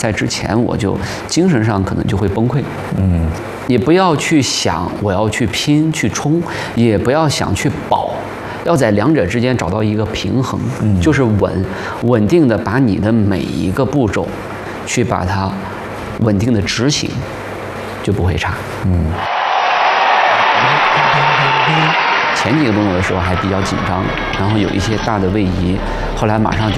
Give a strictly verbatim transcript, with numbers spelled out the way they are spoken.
赛之前，我就精神上可能就会崩溃。嗯，也不要去想我要去拼去冲，也不要想去保。要在两者之间找到一个平衡，嗯、就是稳稳定的把你的每一个步骤，去把它稳定的执行，就不会差。嗯。前几个动作的时候还比较紧张，然后有一些大的位移，后来马上就。